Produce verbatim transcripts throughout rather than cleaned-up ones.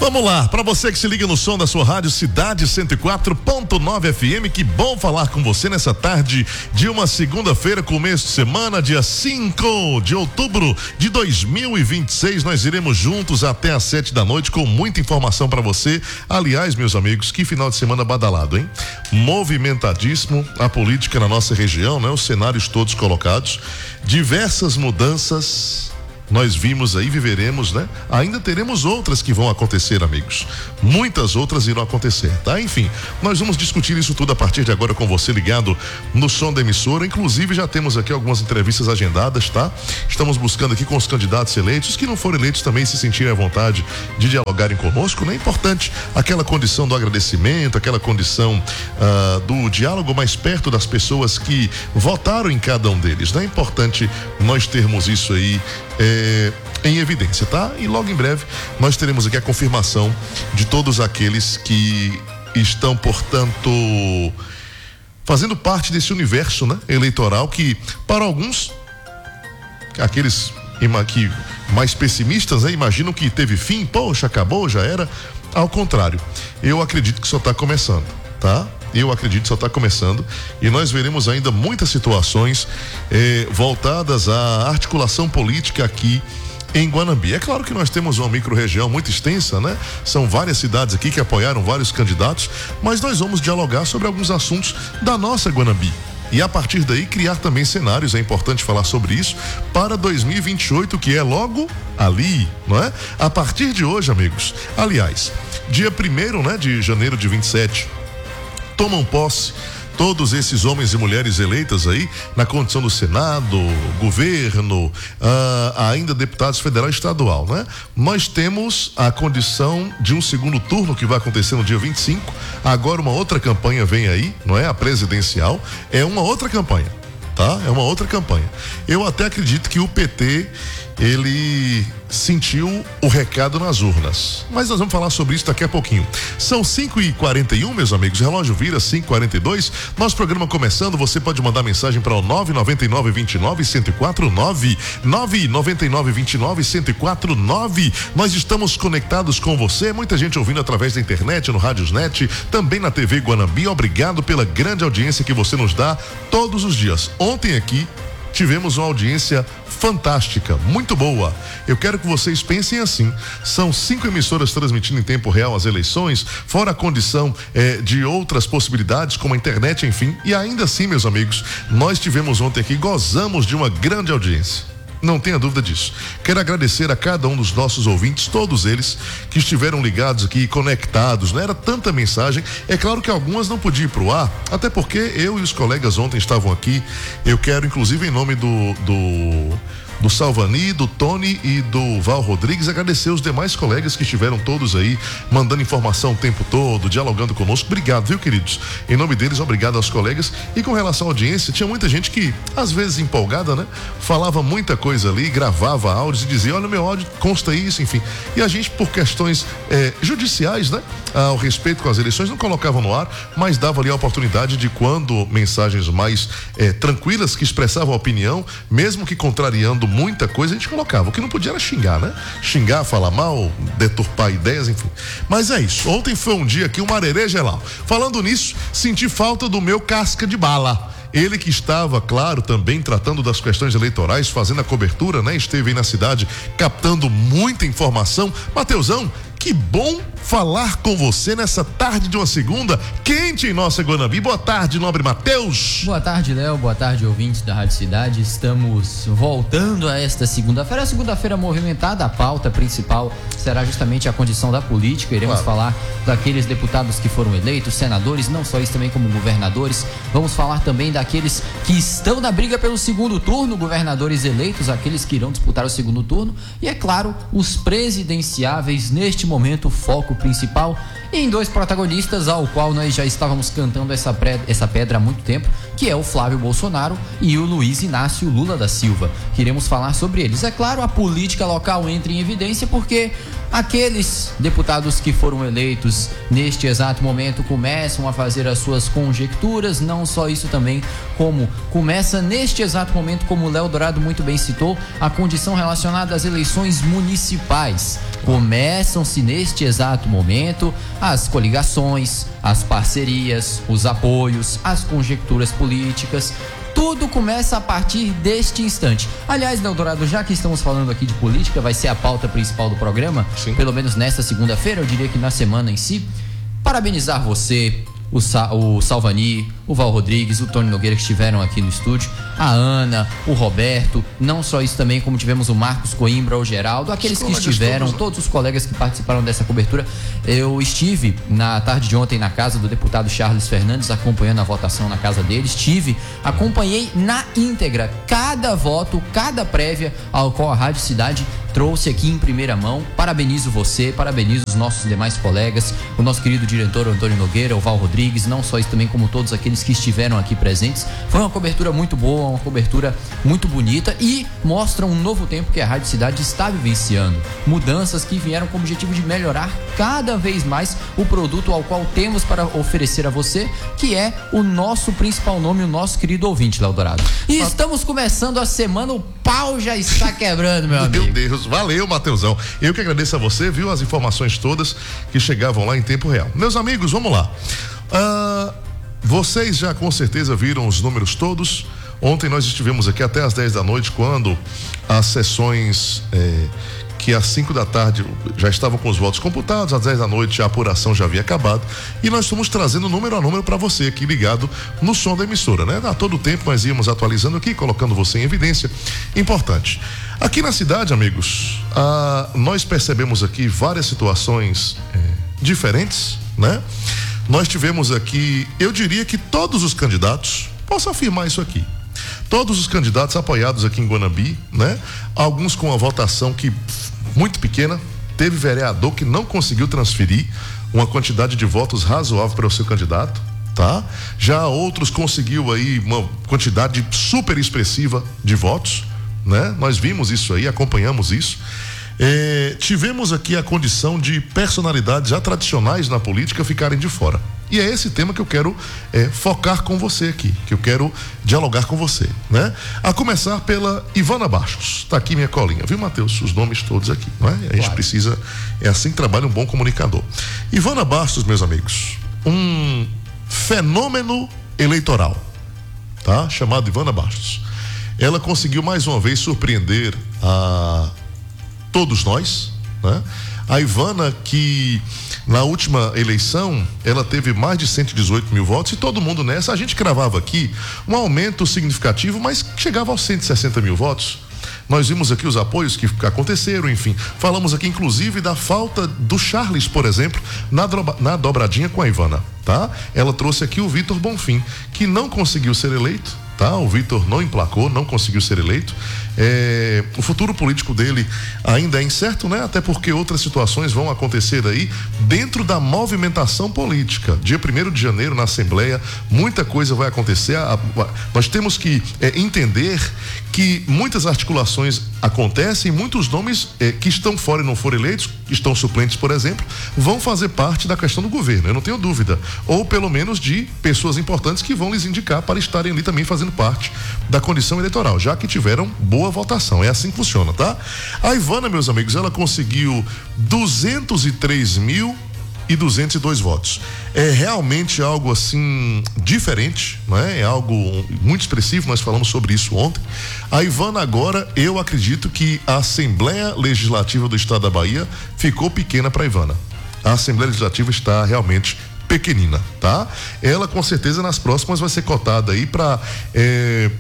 Vamos lá, para você que se liga no som da sua rádio Cidade cento e quatro ponto nove F M, que bom falar com você nessa tarde de uma segunda-feira, começo de semana, dia cinco de outubro de dois mil e vinte e seis. Nós iremos juntos até às sete da noite com muita informação para você. Aliás, meus amigos, que final de semana badalado, hein? Movimentadíssimo a política na nossa região, né? Os cenários todos colocados, diversas mudanças. Nós vimos aí, viveremos, né? Ainda teremos outras que vão acontecer, amigos. Muitas outras irão acontecer, tá? Enfim, nós vamos discutir isso tudo a partir de agora com você ligado no som da emissora. Inclusive, já temos aqui algumas entrevistas agendadas, tá? Estamos buscando aqui com os candidatos eleitos, que não foram eleitos também se sentirem à vontade de dialogarem conosco, né? É importante aquela condição do agradecimento, aquela condição ah, do diálogo mais perto das pessoas que votaram em cada um deles, né? É importante nós termos isso aí É, em evidência, tá? E logo em breve nós teremos aqui a confirmação de todos aqueles que estão, portanto, fazendo parte desse universo, né, eleitoral, que para alguns, aqueles que mais pessimistas, né, imaginam que teve fim, poxa, acabou, já era. Ao contrário, eu acredito que só está começando, tá? Eu acredito que só está começando e nós veremos ainda muitas situações eh, voltadas à articulação política aqui em Guanambi. É claro que nós temos uma micro-região muito extensa, né? São várias cidades aqui que apoiaram vários candidatos, mas nós vamos dialogar sobre alguns assuntos da nossa Guanambi. E a partir daí criar também cenários, é importante falar sobre isso, para dois mil e vinte e oito, que é logo ali, não é? A partir de hoje, amigos, aliás, dia primeiro, né, de janeiro de vinte e sete, tomam posse todos esses homens e mulheres eleitas aí na condição do Senado, governo, ah, ainda deputados federal e estadual, né? Nós temos a condição de um segundo turno que vai acontecer no dia vinte e cinco. Agora uma outra campanha vem aí, não é? A presidencial é uma outra campanha, tá? É uma outra campanha. Eu até acredito que o P T ele sentiu o recado nas urnas, mas nós vamos falar sobre isso daqui a pouquinho. São cinco e quarenta e um, meus amigos, o relógio vira cinco e quarenta e dois, nosso programa começando. Você pode mandar mensagem para o nove nove nove, dois nove, um zero quatro nove, nove nove nove, dois nove, um zero quatro nove. Nós estamos conectados com você, muita gente ouvindo através da internet, no Rádiosnet, também na T V Guanambi. Obrigado pela grande audiência que você nos dá todos os dias. Ontem aqui tivemos uma audiência fantástica, muito boa. Eu quero que vocês pensem assim: são cinco emissoras transmitindo em tempo real as eleições, fora a condição eh, de outras possibilidades como a internet, enfim. E ainda assim, meus amigos, nós tivemos ontem aqui, gozamos de uma grande audiência. Não tenha dúvida disso. Quero agradecer a cada um dos nossos ouvintes, todos eles que estiveram ligados aqui, conectados. Não era tanta mensagem. É claro que algumas não podiam ir pro ar, até porque eu e os colegas ontem estavam aqui. Eu quero, inclusive, em nome do do do Salvani, do Tony e do Val Rodrigues, agradecer os demais colegas que estiveram todos aí, mandando informação o tempo todo, dialogando conosco. Obrigado, viu, queridos? Em nome deles, obrigado aos colegas. E com relação à audiência, tinha muita gente que, às vezes empolgada, né? Falava muita coisa ali, gravava áudios e dizia: olha, meu áudio consta isso, enfim. E a gente, por questões eh, judiciais, né? Ao respeito com as eleições, não colocava no ar, mas dava ali a oportunidade de, quando mensagens mais eh, tranquilas, que expressavam a opinião, mesmo que contrariando muita coisa, a gente colocava. O que não podia era xingar, né? Xingar, falar mal, deturpar ideias, enfim. Mas é isso. Ontem foi um dia aqui, um marerê geral. Falando nisso, senti falta do meu casca de bala. Ele que estava, claro, também tratando das questões eleitorais, fazendo a cobertura, né? Esteve aí na cidade captando muita informação. Mateusão, que bom falar com você nessa tarde de uma segunda quente em nossa Guanambi. Boa tarde, nobre Mateus. Boa tarde, Léo. Boa tarde, ouvintes da Rádio Cidade. Estamos voltando a esta segunda-feira. A segunda-feira movimentada. A pauta principal será justamente a condição da política. Iremos claro. falar daqueles deputados que foram eleitos, senadores, não só isso, também como governadores. Vamos falar também daqueles que estão na briga pelo segundo turno, governadores eleitos, aqueles que irão disputar o segundo turno. E, é claro, os presidenciáveis. Neste momento, o foco principal e em dois protagonistas ao qual nós já estávamos cantando essa, pré, essa pedra há muito tempo, que é o Flávio Bolsonaro e o Luiz Inácio Lula da Silva. Queremos falar sobre eles. É claro, a política local entra em evidência porque aqueles deputados que foram eleitos neste exato momento começam a fazer as suas conjecturas, não só isso também, como começa neste exato momento, como o Léo Dourado muito bem citou, a condição relacionada às eleições municipais. Começam-se neste exato momento as coligações, as parcerias, os apoios, as conjecturas políticas. Tudo começa a partir deste instante. Aliás, Léo Dourado, já que estamos falando aqui de política, vai ser a pauta principal do programa, Sim. pelo menos nesta segunda-feira, eu diria que na semana em si. Parabenizar você, o, Sa- o Salvani, o Val Rodrigues, o Tony Nogueira, que estiveram aqui no estúdio, a Ana, o Roberto, não só isso também, como tivemos o Marcos Coimbra, o Geraldo, aqueles que estiveram, todos, né? todos os colegas que participaram dessa cobertura. Eu estive na tarde de ontem na casa do deputado Charles Fernandes, acompanhando a votação na casa dele. Estive, acompanhei na íntegra cada voto, cada prévia ao qual a Rádio Cidade trouxe aqui em primeira mão. Parabenizo você, parabenizo os nossos demais colegas, o nosso querido diretor Antônio Nogueira, o Val Rodrigues, não só isso também, como todos aqueles que estiveram aqui presentes. Foi uma cobertura muito boa, uma cobertura muito bonita e mostra um novo tempo que a Rádio Cidade está vivenciando. Mudanças que vieram com o objetivo de melhorar cada vez mais o produto ao qual temos para oferecer a você, que é o nosso principal nome, o nosso querido ouvinte, Léo Dourado. E estamos começando a semana, o pau já está quebrando, meu amigo. Meu Deus, valeu, Mateusão. Eu que agradeço a você, viu, as informações todas que chegavam lá em tempo real. Meus amigos, vamos lá. Ah, vocês já com certeza viram os números todos. Ontem nós estivemos aqui até às dez da noite, quando as sessões é, que às cinco da tarde já estavam com os votos computados, às dez da noite a apuração já havia acabado, e nós estamos trazendo número a número para você aqui ligado no som da emissora, né? A todo tempo nós íamos atualizando aqui, colocando você em evidência. Importante. Aqui na cidade, amigos, ah, nós percebemos aqui várias situações é, diferentes, né? Nós tivemos aqui, eu diria que todos os candidatos, posso afirmar isso aqui, todos os candidatos apoiados aqui em Guanambi, né? Alguns com a votação que muito pequena, teve vereador que não conseguiu transferir uma quantidade de votos razoável para o seu candidato, tá? Já outros conseguiu aí uma quantidade super expressiva de votos, né? Nós vimos isso aí, acompanhamos isso. É, tivemos aqui a condição de personalidades já tradicionais na política ficarem de fora. E é esse tema que eu quero é, focar com você aqui, que eu quero dialogar com você, né? A começar pela Ivana Bastos. Tá aqui minha colinha, viu, Matheus? Os nomes todos aqui, não é? A gente claro. precisa, é assim que trabalha um bom comunicador. Ivana Bastos, meus amigos, um fenômeno eleitoral, tá? Chamado Ivana Bastos. Ela conseguiu mais uma vez surpreender a todos nós, né? A Ivana, que na última eleição ela teve mais de cento e dezoito mil votos, e todo mundo nessa, a gente cravava aqui um aumento significativo, mas chegava aos cento e sessenta mil votos. Nós vimos aqui os apoios que aconteceram, enfim, falamos aqui inclusive da falta do Charles, por exemplo, na, droba, na dobradinha com a Ivana, tá? Ela trouxe aqui o Vitor Bonfim, que não conseguiu ser eleito, tá? O Vitor não emplacou, não conseguiu ser eleito. É, o futuro político dele ainda é incerto, né? Até porque outras situações vão acontecer aí dentro da movimentação política. Dia primeiro de janeiro na Assembleia, muita coisa vai acontecer. A, a, nós temos que é, entender que muitas articulações acontecem, muitos nomes é, que estão fora e não foram eleitos, estão suplentes, por exemplo, vão fazer parte da questão do governo, eu não tenho dúvida. Ou pelo menos de pessoas importantes que vão lhes indicar para estarem ali também fazendo parte da condição eleitoral, já que tiveram boa votação. É assim que funciona, tá? A Ivana, meus amigos, ela conseguiu duzentos e três mil e duzentos e dois votos. É realmente algo assim diferente, né? É algo muito expressivo, nós falamos sobre isso ontem. A Ivana agora, eu acredito que a Assembleia Legislativa do Estado da Bahia ficou pequena para a Ivana. A Assembleia Legislativa está realmente pequenina, tá? Ela com certeza nas próximas vai ser cotada aí para é,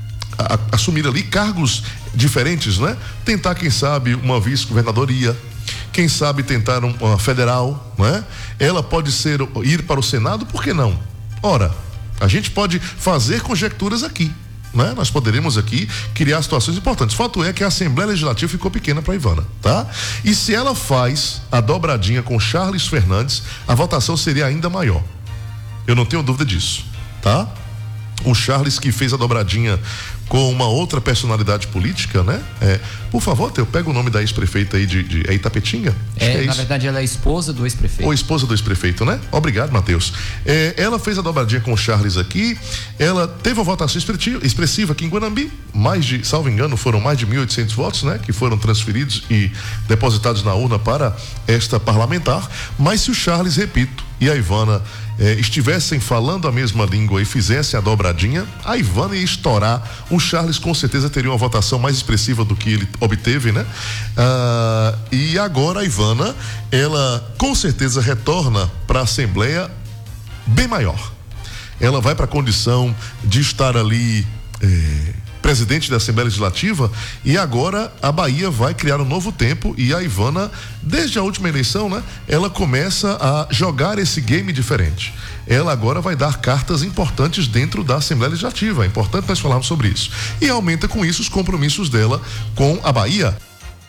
assumir ali cargos diferentes, né? Tentar, quem sabe, uma vice-governadoria, quem sabe tentar um, uma federal, né? Ela pode ser, ir para o Senado, por que não? Ora, a gente pode fazer conjecturas aqui, Né? Nós poderíamos aqui criar situações importantes. Fato é que a Assembleia Legislativa ficou pequena para Ivana, tá? E se ela faz a dobradinha com Charles Fernandes, a votação seria ainda maior. Eu não tenho dúvida disso, tá? O Charles, que fez a dobradinha com uma outra personalidade política, né? É, por favor, Teu, pega o nome da ex-prefeita aí de, de é Itapetinga? É, é na isso. verdade, ela é esposa do ex-prefeito. Ou esposa do ex-prefeito, né? Obrigado, Matheus. É, ela fez a dobradinha com o Charles aqui, ela teve uma votação expressiva aqui em Guanambi, mais de, salvo engano, foram mais de mil e oitocentos votos, né? Que foram transferidos e depositados na urna para esta parlamentar, mas se o Charles, repito, e a Ivana eh, estivessem falando a mesma língua e fizessem a dobradinha, a Ivana ia estourar. O Charles com certeza teria uma votação mais expressiva do que ele obteve, né? Ah, e agora a Ivana, ela com certeza retorna para a Assembleia bem maior. Ela vai para a condição de estar ali eh, presidente da Assembleia Legislativa, e agora a Bahia vai criar um novo tempo, e a Ivana, desde a última eleição, né, ela começa a jogar esse game diferente. Ela agora vai dar cartas importantes dentro da Assembleia Legislativa. É importante nós falarmos sobre isso. E aumenta com isso os compromissos dela com a Bahia.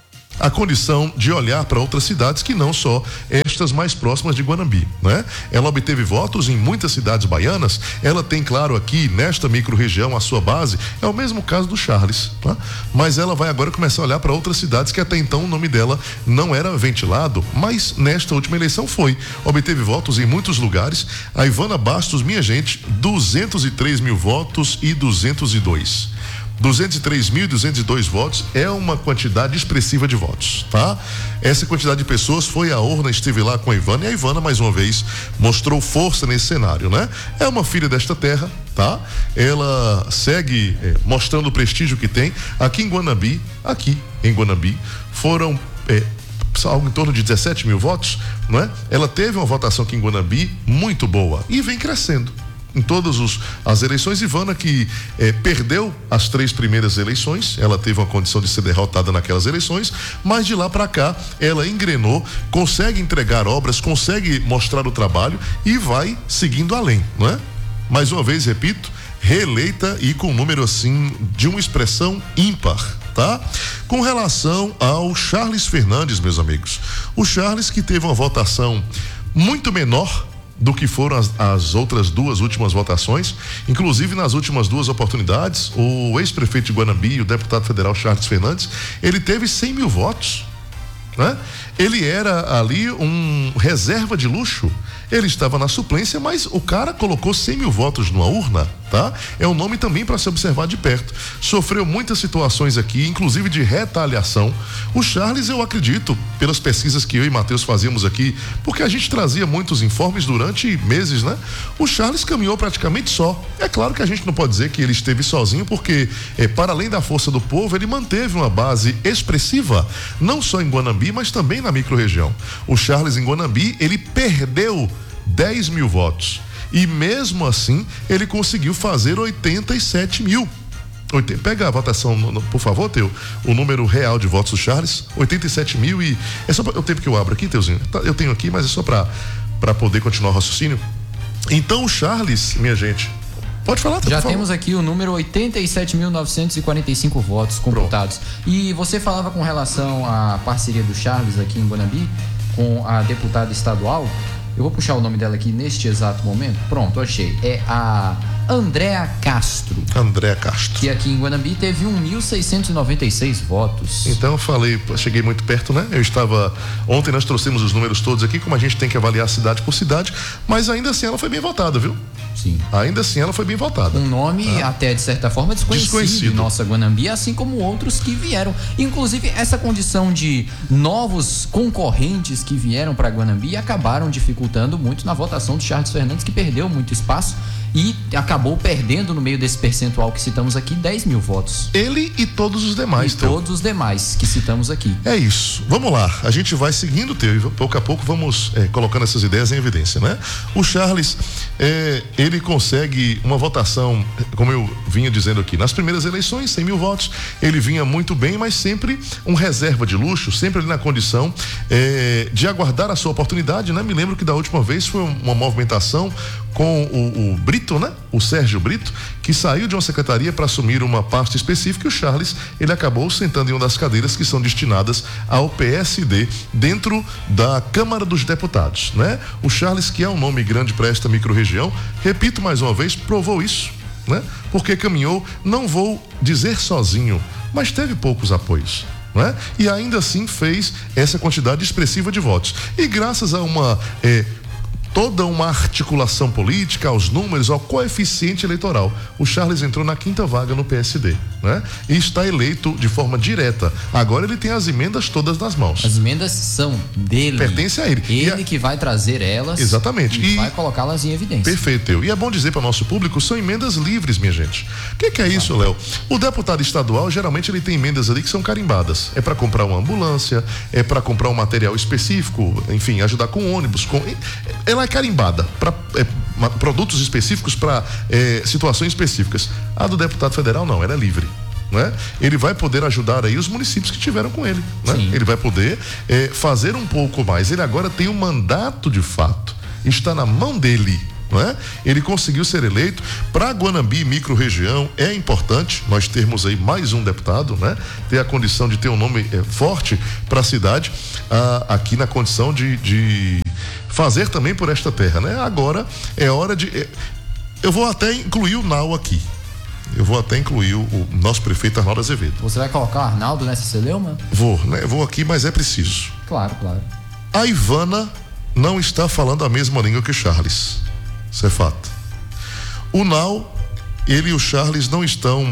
A condição de olhar para outras cidades que não só estas mais próximas de Guanambi, né? Ela obteve votos em muitas cidades baianas, ela tem, claro, aqui nesta micro-região a sua base, é o mesmo caso do Charles, tá? Mas ela vai agora começar a olhar para outras cidades que até então o nome dela não era ventilado, mas nesta última eleição foi. Obteve votos em muitos lugares. A Ivana Bastos, minha gente, duzentos e três mil votos e duzentos e dois. duzentos e três mil e duzentos e dois votos é uma quantidade expressiva de votos, tá? Essa quantidade de pessoas foi a urna, esteve lá com a Ivana, e a Ivana mais uma vez mostrou força nesse cenário, né? É uma filha desta terra, tá? Ela segue eh, mostrando o prestígio que tem. Aqui em Guanambi, aqui em Guanambi, foram eh, algo em torno de dezessete mil votos, não é? Ela teve uma votação aqui em Guanambi muito boa e vem crescendo em todas os, as eleições. Ivana, que eh, perdeu as três primeiras eleições, ela teve uma condição de ser derrotada naquelas eleições, mas de lá para cá ela engrenou, consegue entregar obras, consegue mostrar o trabalho e vai seguindo além, não é? Mais uma vez, repito, reeleita e com um número assim de uma expressão ímpar, tá? Com relação ao Charles Fernandes, meus amigos, o Charles, que teve uma votação muito menor do que foram as, as outras duas últimas votações, inclusive nas últimas duas oportunidades, o ex-prefeito de Guanambi e o deputado federal Charles Fernandes, ele teve cem mil votos, né? Ele era ali um reserva de luxo, ele estava na suplência, mas o cara colocou cem mil votos numa urna, tá? É um nome também para se observar de perto. Sofreu muitas situações aqui, inclusive de retaliação. O Charles, eu acredito, pelas pesquisas que eu e Matheus fazíamos aqui, porque a gente trazia muitos informes durante meses, né? O Charles caminhou praticamente só. É claro que a gente não pode dizer que ele esteve sozinho, porque é, para além da força do povo, ele manteve uma base expressiva, não só em Guanambi, mas também na micro-região. O Charles em Guanambi, ele perdeu dez mil votos. E mesmo assim, ele conseguiu fazer oitenta e sete mil. Pega a votação, por favor, Teu, o número real de votos do Charles, oitenta e sete mil, e é só pra, o tempo que eu abro aqui, Teuzinho, eu tenho aqui, mas é só para para poder continuar o raciocínio. Então o Charles, minha gente, pode falar, tá? Já temos aqui o número oitenta e sete mil novecentos e quarenta e cinco votos computados. Pronto. E você falava com relação à parceria do Charles aqui em Guanambi com a deputada estadual. Eu vou puxar o nome dela aqui neste exato momento. Pronto, achei. É a Andréa Castro. Andréa Castro. Que aqui em Guanambi teve um mil seiscentos e noventa e seis votos. Então eu falei, cheguei muito perto, né? Eu estava, ontem nós trouxemos os números todos aqui, como a gente tem que avaliar cidade por cidade, mas ainda assim ela foi bem votada, viu? Sim. Ainda assim ela foi bem votada. Um nome ah. até de certa forma desconhecido, desconhecido em nossa Guanambi, assim como outros que vieram. Inclusive essa condição de novos concorrentes que vieram para Guanambi acabaram dificultando muito na votação do Charles Fernandes, que perdeu muito espaço e acabou perdendo no meio desse percentual que citamos aqui dez mil votos. Ele e todos os demais. E Teu. todos os demais que citamos aqui. É isso. Vamos lá. A gente vai seguindo, Teu, e pouco a pouco vamos é, colocando essas ideias em evidência, né? O Charles, é, ele consegue uma votação, como eu vinha dizendo aqui, nas primeiras eleições, cem mil votos. Ele vinha muito bem, mas sempre um reserva de luxo, sempre ali na condição é, de aguardar a sua oportunidade, né? Me lembro que da última vez foi uma movimentação com o, o Brito, né? O Sérgio Brito, que saiu de uma secretaria para assumir uma pasta específica, e o Charles, ele acabou sentando em uma das cadeiras que são destinadas ao P S D dentro da Câmara dos Deputados, né? O Charles, que é um nome grande para esta microrregião, repito mais uma vez, provou isso, né? Porque caminhou, não vou dizer sozinho, mas teve poucos apoios, né? E ainda assim fez essa quantidade expressiva de votos. E graças a uma eh, toda uma articulação política, aos números, ao coeficiente eleitoral, o Charles entrou na quinta vaga no P S D, né? E está eleito de forma direta. Agora ele tem as emendas todas nas mãos. As emendas são dele. Pertence a ele. Ele a... que vai trazer elas. Exatamente. E, e vai colocá-las em evidência. Perfeito. Eu. E é bom dizer para o nosso público, são emendas livres, minha gente. O que, que é isso, Léo? O deputado estadual, geralmente ele tem emendas ali que são carimbadas. É para comprar uma ambulância, é para comprar um material específico, enfim, ajudar com ônibus. Com... Ela é carimbada para é, produtos específicos, para é, situações específicas. A do deputado federal não, ela é livre, né? Ele vai poder ajudar aí os municípios que tiveram com ele, né? Ele vai poder é, fazer um pouco mais. Ele agora tem um mandato de fato, está na mão dele, não é? Ele conseguiu ser eleito. Para Guanambi, micro-região, é importante nós termos aí mais um deputado, né? Ter a condição de ter um nome é, forte para a cidade, ah, aqui na condição de, de fazer também por esta terra, né? Agora é hora de... É, eu vou até incluir o Nau aqui. Eu vou até incluir o, o nosso prefeito Arnaldo Azevedo. Você vai colocar o Arnaldo nessa celeuma? Vou, né? Vou aqui, mas é preciso. Claro, claro. A Ivana não está falando a mesma língua que o Charles. Isso é fato. O Nau, ele e o Charles não estão...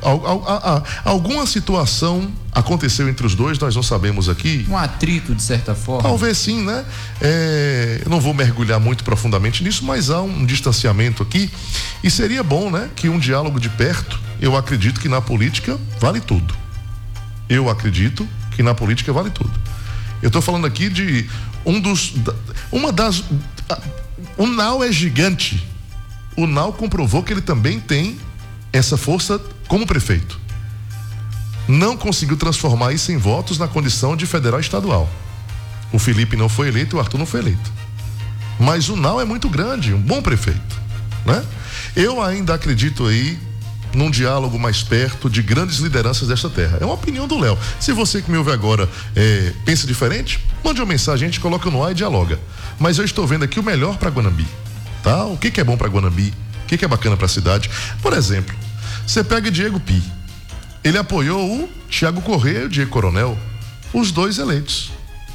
A, a, a, alguma situação aconteceu entre os dois, nós não sabemos aqui. Um atrito, de certa forma. Talvez sim, né? É, eu não vou mergulhar muito profundamente nisso, mas há um distanciamento aqui. E seria bom, né? Que um diálogo de perto, eu acredito que na política vale tudo. Eu acredito que na política vale tudo. Eu estou falando aqui de um dos... Uma das... O Nau é gigante. O Nau comprovou que ele também tem essa força como prefeito. Não conseguiu transformar isso em votos na condição de federal e estadual. O Felipe não foi eleito, o Arthur não foi eleito. Mas o Nau é muito grande, um bom prefeito, né? Eu ainda acredito aí num diálogo mais perto de grandes lideranças desta terra. É uma opinião do Léo. Se você que me ouve agora é, pensa diferente, mande uma mensagem, a gente coloca no ar e dialoga. Mas eu estou vendo aqui o melhor para Guanambi, tá? O que que é bom para Guanambi? O que que é bacana para a cidade? Por exemplo, você pega Diego Pi. Ele apoiou o Tiago Corrêa e o Diego Coronel, os dois eleitos.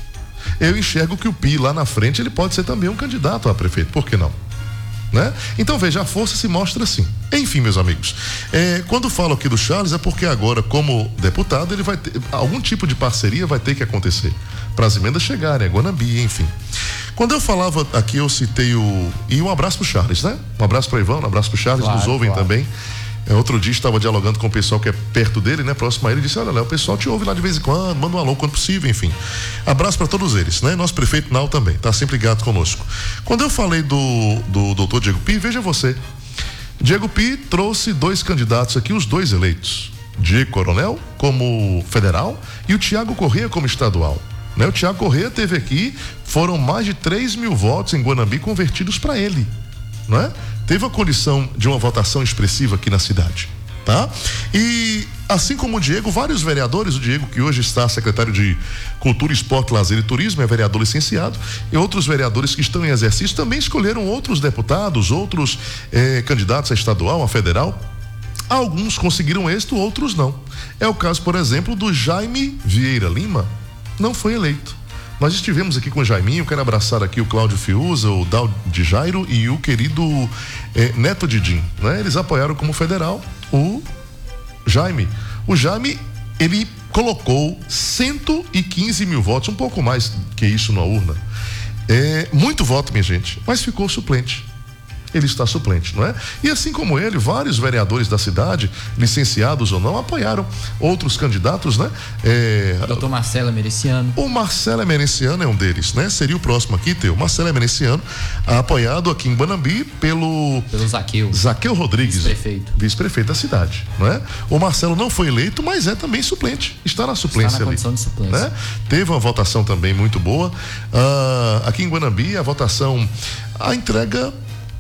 Eu enxergo que o Pi lá na frente, ele pode ser também um candidato a prefeito, por que não? Né? Então veja, a força se mostra assim. Enfim, meus amigos, é, quando falo aqui do Charles é porque agora, como deputado, ele vai ter algum tipo de parceria, vai ter que acontecer para as emendas chegarem, a Guanambi, enfim. Quando eu falava aqui, eu citei o... E um abraço pro Charles, né? Um abraço para Ivan, um abraço pro Charles, claro, nos ouvem claro. Também. É, outro dia estava dialogando com o pessoal que é perto dele, né? Próximo a ele, disse: olha, Léo, o pessoal te ouve lá de vez em quando, manda um alô quando possível, enfim. Abraço para todos eles, né? Nosso prefeito Nau também, tá sempre ligado conosco. Quando eu falei do, do doutor Diego Pi, veja você. Diego Pi trouxe dois candidatos aqui, os dois eleitos. Diego Coronel como federal e o Tiago Corrêa como estadual. Né? O Tiago Corrêa teve aqui, foram mais de três mil votos em Guanambi convertidos para ele, não é? Teve a condição de uma votação expressiva aqui na cidade, tá? E assim como o Diego, vários vereadores, o Diego que hoje está secretário de Cultura, Esporte, Lazer e Turismo, é vereador licenciado, e outros vereadores que estão em exercício também escolheram outros deputados, outros eh, candidatos a estadual, a federal. Alguns conseguiram êxito, outros não. É o caso, por exemplo, do Jaime Vieira Lima, não foi eleito. Nós estivemos aqui com o Jaiminho, quero abraçar aqui o Cláudio Fiuza, o Dal de Jairo e o querido eh, Neto Didim, né? Eles apoiaram como federal o Jaime. O Jaime, ele colocou cento e quinze mil votos, um pouco mais que isso na urna. É muito voto, minha gente, mas ficou suplente. ele está suplente, não é? E assim como ele, vários vereadores da cidade, licenciados ou não, apoiaram outros candidatos, né? É, doutor Marcelo Emericiano. O Marcelo Emericiano é um deles, né? Seria o próximo aqui, teu. Marcelo Emericiano, apoiado aqui em Guanambi pelo... Pelo Zaqueu. Zaqueu Rodrigues. Vice-prefeito. Vice-prefeito da cidade, não é? O Marcelo não foi eleito, mas é também suplente. Está na suplência está na ali. condição de suplência. Né? Teve uma votação também muito boa. Uh, aqui em Guanambi, a votação, a entrega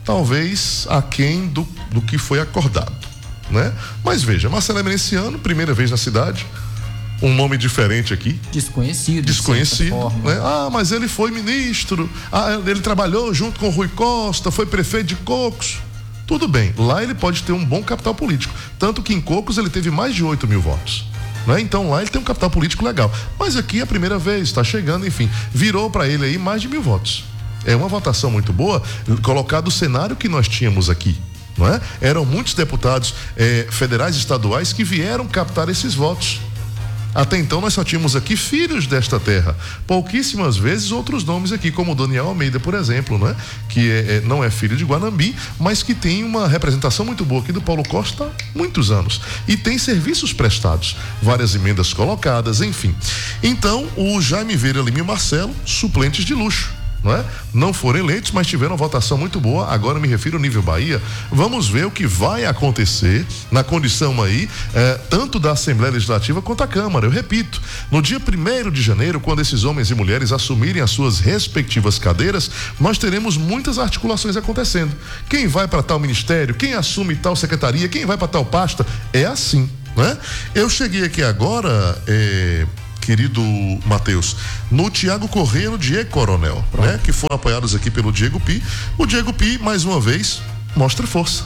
talvez aquém do, do que foi acordado, né? Mas veja, Marcelo Emericiano, primeira vez na cidade, um nome diferente aqui. Desconhecido. Desconhecido, né? Ah, mas ele foi ministro, ah, ele trabalhou junto com o Rui Costa, foi prefeito de Cocos. Tudo bem, lá ele pode ter um bom capital político, tanto que em Cocos ele teve mais de oito mil votos. Né? Então lá ele tem um capital político legal, mas aqui é a primeira vez, está chegando, enfim, virou para ele aí mais de mil votos. É uma votação muito boa, colocado o cenário que nós tínhamos aqui, não é? Eram muitos deputados eh, federais e estaduais que vieram captar esses votos. Até então nós só tínhamos aqui filhos desta terra, pouquíssimas vezes outros nomes aqui, como Daniel Almeida, por exemplo, né? Que é, é, não é filho de Guanambi, mas que tem uma representação muito boa aqui do Paulo Costa há muitos anos e tem serviços prestados, várias emendas colocadas, enfim. Então o Jaime Vieira Lima e o Marcelo, suplentes de luxo. Não é? Não foram eleitos, mas tiveram uma votação muito boa. Agora me refiro ao nível Bahia. Vamos ver o que vai acontecer na condição aí, eh, tanto da Assembleia Legislativa quanto a Câmara. Eu repito, no dia primeiro de janeiro, quando esses homens e mulheres assumirem as suas respectivas cadeiras, nós teremos muitas articulações acontecendo. Quem vai para tal ministério, quem assume tal secretaria, quem vai para tal pasta, é assim, né? Eu cheguei aqui agora, eh, querido Matheus, no Tiago Corrêa e no Diego Coronel, né? Que foram apoiados aqui pelo Diego Pi. O Diego Pi, mais uma vez, mostra força.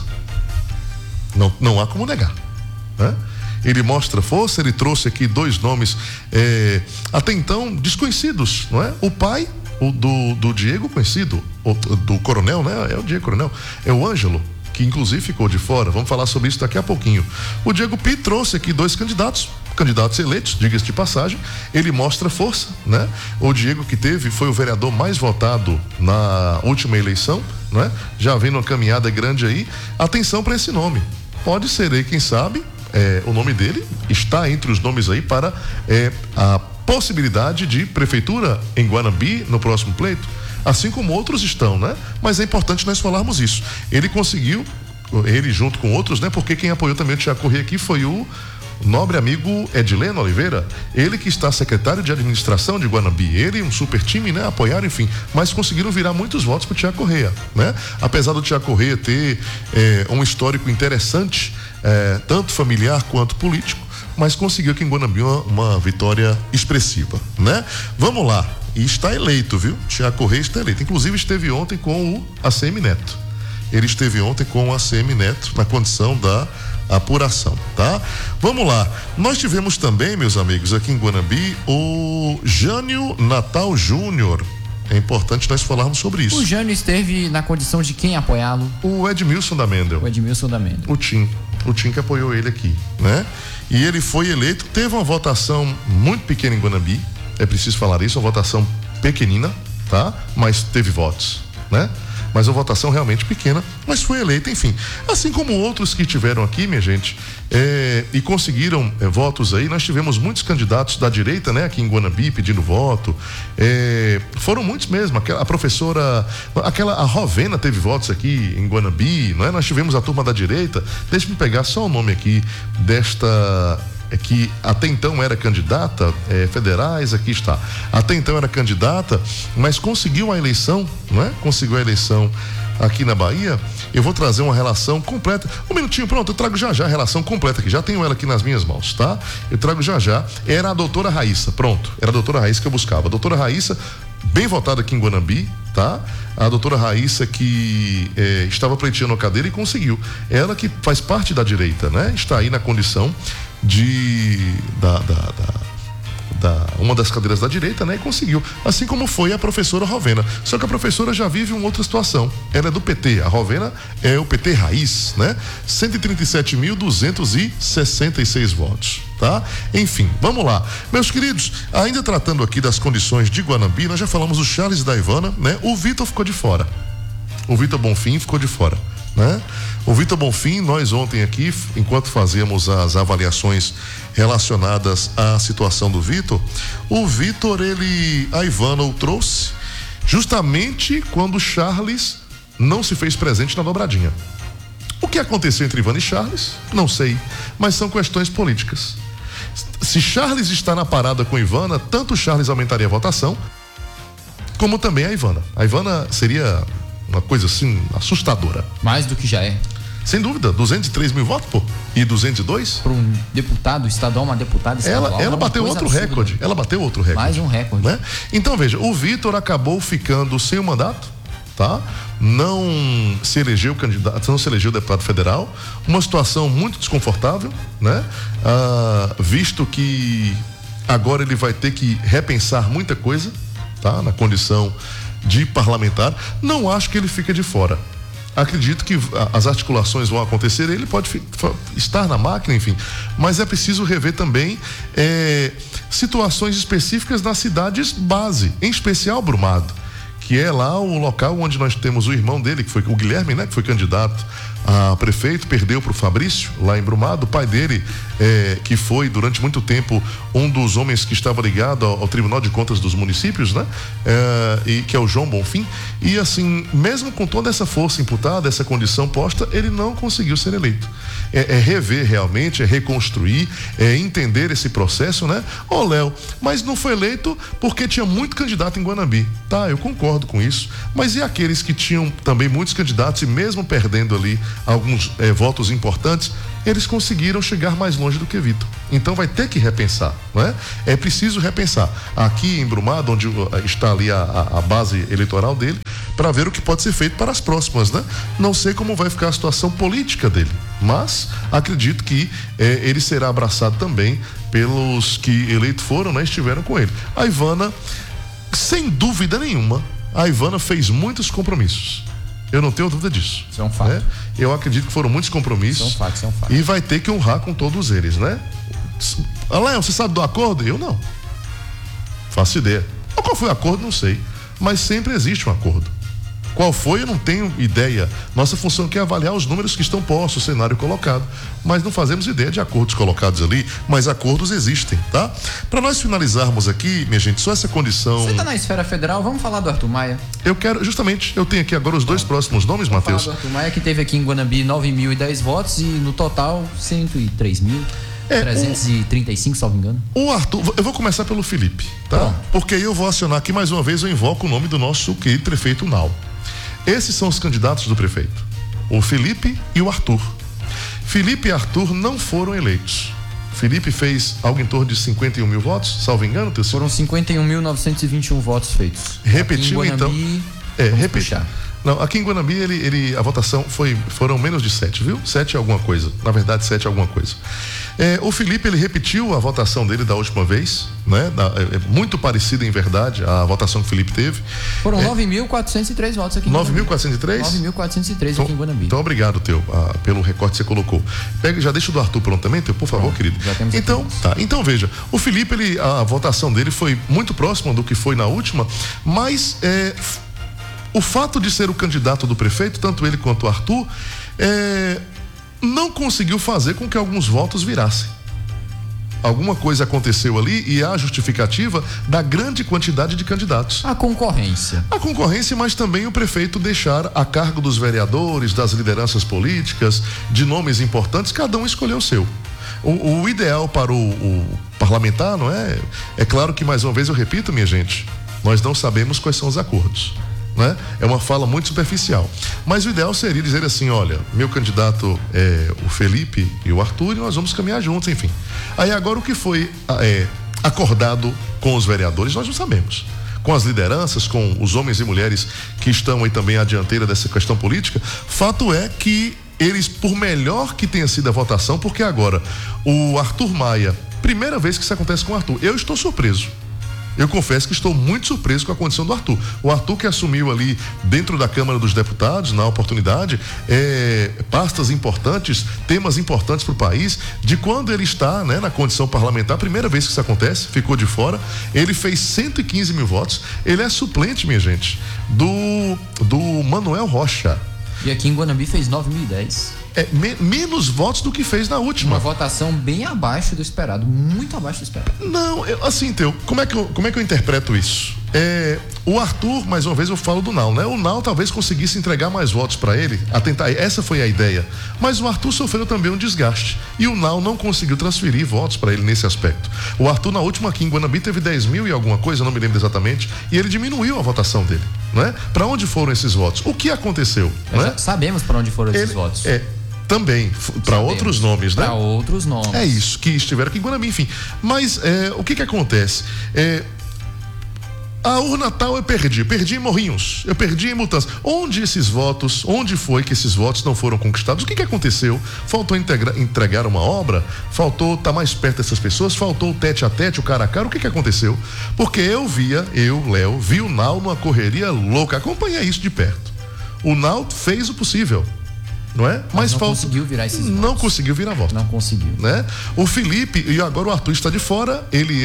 Não, não há como negar, né? Ele mostra força, ele trouxe aqui dois nomes é, até então desconhecidos, não é? O pai o do, do Diego, conhecido, o, do Coronel, né? É o Diego Coronel, é o Ângelo, que inclusive ficou de fora. Vamos falar sobre isso daqui a pouquinho. O Diego Pi trouxe aqui dois candidatos, candidatos eleitos, diga-se de passagem. Ele mostra força, né? O Diego, que teve, foi o vereador mais votado na última eleição, né? Já vem numa caminhada grande aí. Atenção para esse nome. Pode ser aí, quem sabe, é, o nome dele está entre os nomes aí para é, a possibilidade de prefeitura em Guanambi no próximo pleito. Assim como outros estão, né? Mas é importante nós falarmos isso. Ele conseguiu, ele junto com outros, né? Porque quem apoiou também o Tiago Corrêa aqui foi o nobre amigo Edileno Oliveira, ele que está secretário de administração de Guanambi, ele e um super time, né? Apoiaram, enfim, mas conseguiram virar muitos votos para o Tiago Corrêa, né? Apesar do Tiago Corrêa ter eh, um histórico interessante, eh, tanto familiar quanto político, mas conseguiu aqui em Guanambi uma, uma vitória expressiva, né? Vamos lá, e está eleito, viu? Tiago Corrêa está eleito, inclusive esteve ontem com o A C M Neto, ele esteve ontem com o A C M Neto na condição da apuração, tá? Vamos lá, nós tivemos também, meus amigos, aqui em Guanambi, o Jânio Natal Júnior. É importante nós falarmos sobre isso. O Jânio esteve na condição de quem apoiá-lo? O Edmilson da Mendel. O Edmilson da Mendel. O Tim, o Tim que apoiou ele aqui, né? E ele foi eleito, teve uma votação muito pequena em Guanambi, é preciso falar isso, uma votação pequenina, tá? Mas teve votos, né? Mas uma votação realmente pequena, mas foi eleita, enfim. Assim como outros que tiveram aqui, minha gente, é, e conseguiram é, votos aí, nós tivemos muitos candidatos da direita, né, aqui em Guanambi, pedindo voto. É, foram muitos mesmo. Aquela, a professora, aquela, a Rovena teve votos aqui em Guanambi, não é? Nós tivemos a turma da direita. Deixa-me pegar só o nome aqui desta. É que até então era candidata, é, federais, aqui está. Até então era candidata, mas conseguiu a eleição, não é? Conseguiu a eleição aqui na Bahia. Eu vou trazer uma relação completa. Um minutinho, pronto, eu trago já já a relação completa aqui. Já tenho ela aqui nas minhas mãos, tá? Eu trago já já. Era a doutora Raíssa, pronto. Era a doutora Raíssa que eu buscava. A doutora Raíssa, bem votada aqui em Guanambi, tá? A doutora Raíssa que eh, estava pleiteando a cadeira e conseguiu. Ela que faz parte da direita, né? Está aí na condição de da, da, da, da uma das cadeiras da direita, né? E conseguiu, assim como foi a professora Rovena, só que a professora já vive uma outra situação, ela é do P T, a Rovena é o P T raiz, né? cento e trinta e sete mil duzentos e sessenta e seis votos, tá? Enfim, vamos lá, meus queridos, ainda tratando aqui das condições de Guanambi, nós já falamos do Charles e da Ivana, né? O Vitor ficou de fora. O Vitor Bonfim ficou de fora, né? O Vitor Bonfim, nós ontem aqui, enquanto fazíamos as avaliações relacionadas à situação do Vitor, o Vitor, ele, a Ivana o trouxe justamente quando o Charles não se fez presente na dobradinha. O que aconteceu entre Ivana e Charles? Não sei, mas são questões políticas. Se Charles está na parada com Ivana, tanto Charles aumentaria a votação, como também a Ivana. A Ivana seria uma coisa assim assustadora. Mais do que já é. Sem dúvida, duzentos e três mil votos, pô. E duzentos e dois? Para um deputado estadual, uma deputada estadual. Ela, ela bateu outro absurda. recorde. Ela bateu outro recorde. Mais um recorde. Né? Então, veja, o Vitor acabou ficando sem o mandato, tá? Não se elegeu candidato, não se elegeu deputado federal. Uma situação muito desconfortável, né? Ah, visto que agora ele vai ter que repensar muita coisa, tá? Na condição de parlamentar. Não acho que ele fica de fora. Acredito que as articulações vão acontecer, ele pode estar na máquina, enfim, mas é preciso rever também é, situações específicas nas cidades base, em especial Brumado, que é lá o local onde nós temos o irmão dele, que foi o Guilherme, né, que foi candidato a prefeito, perdeu para o Fabrício, lá em Brumado. O pai dele, é, que foi durante muito tempo um dos homens que estava ligado ao, ao Tribunal de Contas dos Municípios, né, é, e que é o João Bonfim, e assim, mesmo com toda essa força imputada, essa condição posta, ele não conseguiu ser eleito. É, é rever realmente, é reconstruir, é entender esse processo, né? Ô, Léo, mas não foi eleito porque tinha muito candidato em Guanambi. Tá, eu concordo com isso, mas e aqueles que tinham também muitos candidatos e mesmo perdendo ali alguns eh, votos importantes, eles conseguiram chegar mais longe do que Vitor. Então vai ter que repensar, não é? É preciso repensar. Aqui em Brumado, onde está ali a, a, a base eleitoral dele, para ver o que pode ser feito para as próximas, né? Não sei como vai ficar a situação política dele, mas acredito que eh, ele será abraçado também pelos que eleitos foram, né? Estiveram com ele. A Ivana, sem dúvida nenhuma, a Ivana fez muitos compromissos. Eu não tenho dúvida disso. Isso é um fato. Né? Eu acredito que foram muitos compromissos. Isso é um fato, isso é um fato. E vai ter que honrar com todos eles, né? Léo, você sabe do acordo? Eu não. Faço ideia. Qual foi o acordo? Não sei. Mas sempre existe um acordo. Qual foi? Eu não tenho ideia. Nossa função aqui é avaliar os números que estão postos, o cenário colocado. Mas não fazemos ideia de acordos colocados ali, mas acordos existem, tá? Para nós finalizarmos aqui, minha gente, só essa condição. Você está na esfera federal, vamos falar do Arthur Maia. Eu quero, justamente, eu tenho aqui agora os dois Bom, próximos nomes, Matheus. Falar do Arthur Maia, que teve aqui em Guanambi nove mil e dez votos e no total cento e três mil. É, trezentos e trinta e cinco, o, salvo engano. O Arthur, eu vou começar pelo Felipe, tá? Bom. Porque aí eu vou acionar aqui mais uma vez, eu invoco o nome do nosso querido prefeito Nau. Esses são os candidatos do prefeito, o Felipe e o Arthur. Felipe e Arthur não foram eleitos. Felipe fez algo em torno de cinquenta e um mil votos, salvo engano, teu Foram cinquenta e um mil novecentos e vinte e um votos feitos. Repetiu Guanambi, então. É, repetiu. Não, aqui em Guanambi ele, ele, a votação foi, foram menos de sete, viu? Sete alguma coisa. Na verdade, sete alguma coisa. É, o Felipe, ele repetiu a votação dele da última vez, né? Da, é, muito parecida em verdade a votação que o Felipe teve. Foram é, nove mil quatrocentos e três votos aqui em Guanambi. nove mil quatrocentos e três? nove mil quatrocentos e três então, aqui em Guanambi. Então, obrigado, Teu, ah, pelo recorte que você colocou. Pega, já deixa o do Arthur pronto também, Teu, por favor, Pronto, querido. Já temos então, tá, então veja, o Felipe, ele, a votação dele foi muito próxima do que foi na última, mas é, o fato de ser o candidato do prefeito, tanto ele quanto o Arthur, é, não conseguiu fazer com que alguns votos virassem. Alguma coisa aconteceu ali e há justificativa da grande quantidade de candidatos. A concorrência. A concorrência, mas também o prefeito deixar a cargo dos vereadores, das lideranças políticas, de nomes importantes, cada um escolheu o seu. O, o ideal para o, o parlamentar, não é? É claro que, mais uma vez, eu repito, minha gente, nós não sabemos quais são os acordos. Né? É uma fala muito superficial, mas o ideal seria dizer assim, olha, meu candidato é o Felipe e o Arthur e nós vamos caminhar juntos, enfim. Aí agora o que foi é, acordado com os vereadores nós não sabemos, com as lideranças, com os homens e mulheres que estão aí também à dianteira dessa questão política. Fato é que eles, por melhor que tenha sido a votação, porque agora o Arthur Maia, primeira vez que isso acontece com o Arthur, eu estou surpreso. Eu confesso que estou muito surpreso com a condição do Arthur. O Arthur que assumiu ali dentro da Câmara dos Deputados, na oportunidade, é, pastas importantes, temas importantes para o país, de quando ele está, né, na condição parlamentar, primeira vez que isso acontece, ficou de fora, ele fez cento e quinze mil votos, ele é suplente, minha gente, do, do Manuel Rocha. E aqui em Guanambi fez nove mil e dez. É, me, menos votos do que fez na última. Uma votação bem abaixo do esperado, muito abaixo do esperado. Não, eu, assim, Teu, como é que eu, como é que eu interpreto isso? É, o Arthur, mais uma vez eu falo do Nau, né? O Nau talvez conseguisse entregar mais votos para ele, a tentar, essa foi a ideia. Mas o Arthur sofreu também um desgaste e o Nau não conseguiu transferir votos para ele nesse aspecto. O Arthur na última aqui em Guanambi teve dez mil e alguma coisa, não me lembro exatamente, e ele diminuiu a votação dele, né? Para onde foram esses votos? O que aconteceu? Né? Sabemos para onde foram esses ele, votos. É, também, para outros nomes, né? Para outros nomes. É isso, que estiveram aqui em Guanambi, enfim. Mas é, o que que acontece? É, a urna tal eu perdi, perdi em Morrinhos, eu perdi em Mutança. Onde esses votos, onde foi que esses votos não foram conquistados? O que que aconteceu? Faltou integra, entregar uma obra? Faltou estar mais perto dessas pessoas? Faltou o tete a tete, o cara a cara? O que que aconteceu? Porque eu via, eu, Léo, vi o Nau numa correria louca, acompanhei isso de perto. O Nau fez o possível. Não é? Mas, Mas não falta... conseguiu virar esses votos. Não conseguiu virar voto. Não conseguiu. Né? O Felipe, e agora o Arthur está de fora, ele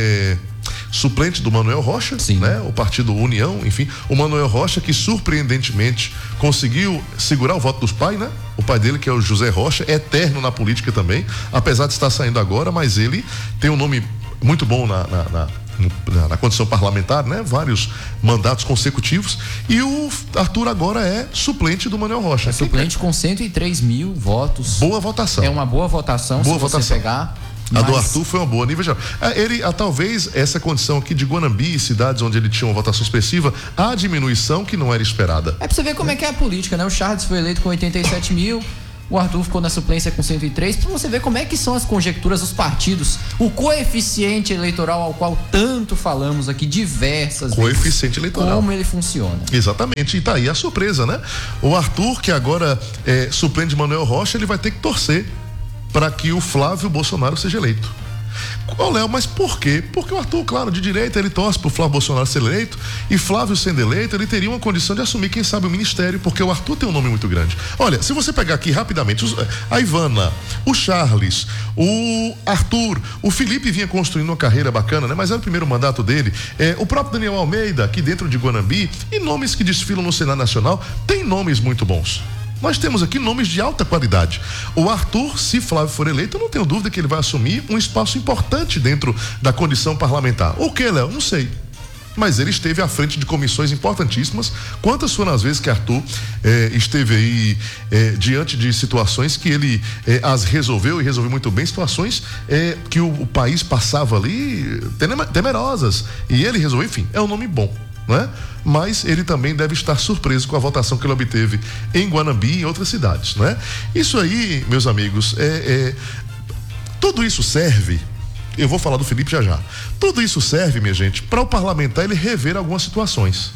é suplente do Manuel Rocha, Sim. né? O partido União, enfim, o Manuel Rocha que surpreendentemente conseguiu segurar o voto dos pais, né? O pai dele, que é o José Rocha, é eterno na política também, apesar de estar saindo agora, mas ele tem um nome muito bom na, na, na Na, na condição parlamentar, né? Vários mandatos consecutivos, e o Arthur agora é suplente do Manuel Rocha. É suplente é? com cento e três mil votos. Boa votação. É uma boa votação, boa se votação. você pegar. A mas... do Arthur foi uma boa, nível geral. Ele, a, talvez essa condição aqui de Guanambi e cidades onde ele tinha uma votação expressiva, a diminuição que não era esperada. É pra você ver como é que é a política, né? O Charles foi eleito com oitenta e sete mil. O Arthur ficou na suplência com cento e três, para você ver como é que são as conjecturas dos partidos, o coeficiente eleitoral ao qual tanto falamos aqui diversas vezes. Coeficiente eleitoral. Como ele funciona. Exatamente, e tá aí a surpresa, né? O Arthur, que agora é suplente de Manuel Rocha, ele vai ter que torcer para que o Flávio Bolsonaro seja eleito. Ô Léo, mas por quê? Porque o Arthur, claro, de direita, ele torce pro Flávio Bolsonaro ser eleito, e Flávio sendo eleito, ele teria uma condição de assumir, quem sabe, o ministério, porque o Arthur tem um nome muito grande. Olha, se você pegar aqui rapidamente, a Ivana, o Charles, o Arthur, o Felipe vinha construindo uma carreira bacana, né? Mas era o primeiro mandato dele, é, o próprio Daniel Almeida, aqui dentro de Guanambi, e nomes que desfilam no Senado Nacional, tem nomes muito bons. Nós temos aqui nomes de alta qualidade. O Arthur, se Flávio for eleito, eu não tenho dúvida que ele vai assumir um espaço importante dentro da condição parlamentar. O que, Léo? Não sei. Mas ele esteve à frente de comissões importantíssimas. Quantas foram as vezes que Arthur eh, esteve aí eh, diante de situações que ele eh, as resolveu e resolveu muito bem, situações eh, que o, o país passava ali temerosas. E ele resolveu, enfim, é um nome bom. Né? Mas ele também deve estar surpreso com a votação que ele obteve em Guanambi e em outras cidades, né? Isso aí, meus amigos, é, é, tudo isso serve, eu vou falar do Felipe já já, tudo isso serve, minha gente, para o parlamentar ele rever algumas situações.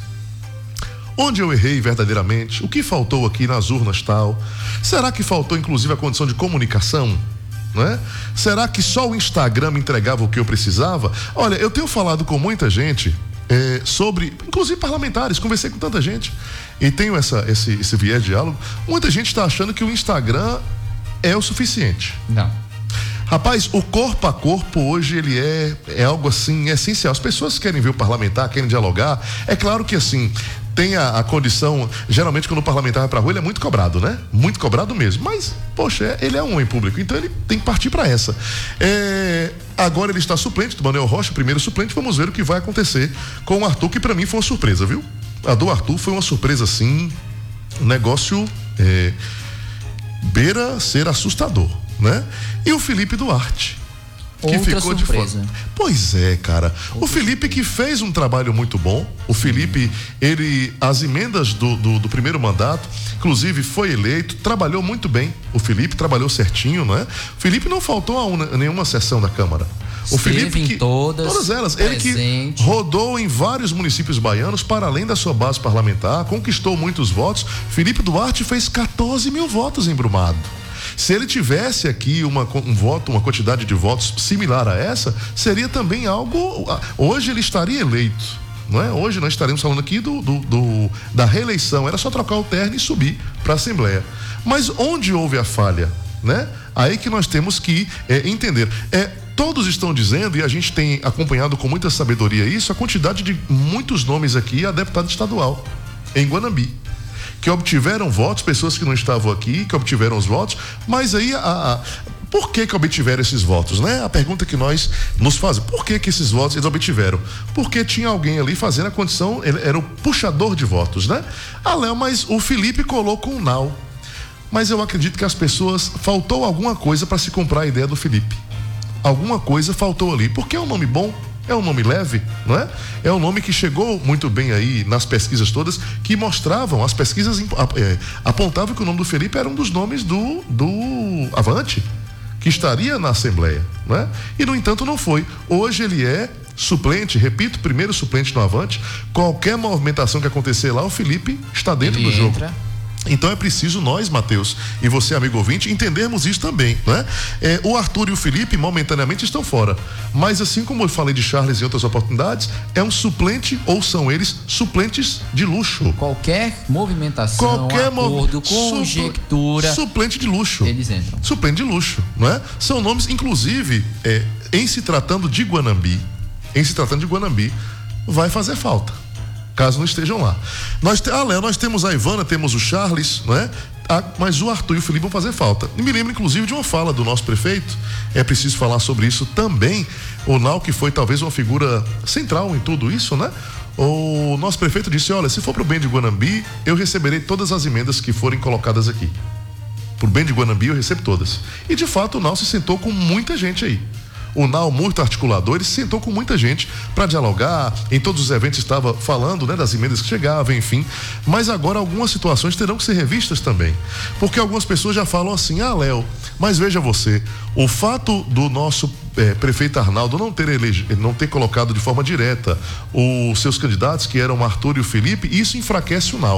Onde eu errei verdadeiramente? O que faltou aqui nas urnas tal? Será que faltou inclusive a condição de comunicação? Né? Será que só o Instagram me entregava o que eu precisava? Olha, eu tenho falado com muita gente É, sobre, inclusive parlamentares, conversei com tanta gente e tenho essa, esse, esse viés de diálogo. Muita gente está achando que o Instagram é o suficiente. Não. Rapaz, o corpo a corpo hoje ele é, é algo assim essencial. As pessoas querem ver o parlamentar, querem dialogar. É claro que assim, tem a, a condição, geralmente quando o parlamentar vai pra rua ele é muito cobrado, né? Muito cobrado mesmo, mas poxa, ele é um homem público, então ele tem que partir para essa. É, agora ele está suplente do Manuel Rocha, primeiro suplente, vamos ver o que vai acontecer com o Arthur, que para mim foi uma surpresa, viu? A do Arthur foi uma surpresa assim, um negócio é, beira ser assustador, né? E o Felipe Duarte, que Outra ficou surpresa. de fora. Pois é, cara. Outra o Felipe surpresa. Que fez um trabalho muito bom. O Felipe, ele, as emendas do, do, do primeiro mandato, inclusive foi eleito, trabalhou muito bem. O Felipe trabalhou certinho, não é? O Felipe não faltou a, una, a nenhuma sessão da Câmara. O Esteve Felipe que, em todas, todas elas, presente. Ele que rodou em vários municípios baianos para além da sua base parlamentar, conquistou muitos votos. Felipe Duarte fez quatorze mil votos em Brumado. Se ele tivesse aqui uma, um voto, uma quantidade de votos similar a essa, seria também algo. Hoje ele estaria eleito, não é? Hoje nós estaremos falando aqui do, do, do da reeleição. Era só trocar o terno e subir para a Assembleia. Mas onde houve a falha, né? Aí que nós temos que é, entender. É, todos estão dizendo, e a gente tem acompanhado com muita sabedoria isso, a quantidade de muitos nomes aqui a deputado estadual em Guanambi, que obtiveram votos, pessoas que não estavam aqui, que obtiveram os votos, mas aí a, a por que que obtiveram esses votos, né? A pergunta que nós nos fazemos, por que que esses votos eles obtiveram? Porque tinha alguém ali fazendo a condição, ele era o puxador de votos, né? Ah, Léo, mas o Felipe colocou um Nau. Mas eu acredito que as pessoas, faltou alguma coisa para se comprar a ideia do Felipe. Alguma coisa faltou ali, porque é um nome bom, é um nome leve, não é? É um nome que chegou muito bem aí nas pesquisas todas, que mostravam, as pesquisas é, apontavam que o nome do Felipe era um dos nomes do, do Avante, que estaria na Assembleia, não é? E no entanto não foi. Hoje ele é suplente, repito, primeiro suplente no Avante. Qualquer movimentação que acontecer lá, o Felipe está dentro ele do jogo. Entra. Então é preciso nós, Matheus, e você, amigo ouvinte, entendermos isso também, né? É, o Arthur e o Felipe momentaneamente estão fora, mas assim como eu falei de Charles em outras oportunidades, é um suplente, ou são eles suplentes de luxo. Qualquer movimentação, Qualquer acordo, mov... conjectura, suplente de luxo. Eles entram. Suplente de luxo, não é? São nomes, inclusive, é, em se tratando de Guanambi, em se tratando de Guanambi, vai fazer falta, caso não estejam lá. Nós, te, ah, Léo, nós temos a Ivana, temos o Charles, não é? Ah, mas o Arthur e o Felipe vão fazer falta. E me lembro, inclusive, de uma fala do nosso prefeito, é preciso falar sobre isso também. O Nau, que foi talvez uma figura central em tudo isso, né? O nosso prefeito disse, olha, se for pro bem de Guanambi, eu receberei todas as emendas que forem colocadas aqui. Pro bem de Guanambi, eu recebo todas. E, de fato, o Nau se sentou com muita gente aí. O Nau, muito articulador, ele se sentou com muita gente para dialogar, em todos os eventos estava falando, né, das emendas que chegavam, enfim, mas agora algumas situações terão que ser revistas também, porque algumas pessoas já falam assim, ah, Léo, mas veja você, o fato do nosso é, prefeito Arnaldo não ter, elege, não ter colocado de forma direta os seus candidatos, que eram o Arthur e o Felipe, isso enfraquece o Nau.